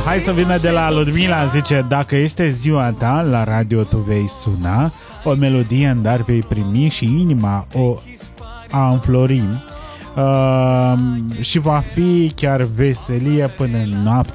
Hai să vină de la Ludmila, zice: dacă este ziua ta, la radio tu vei suna, o melodie în dar vei primi și inima o a înflori, și va fi chiar veselie până în noapte.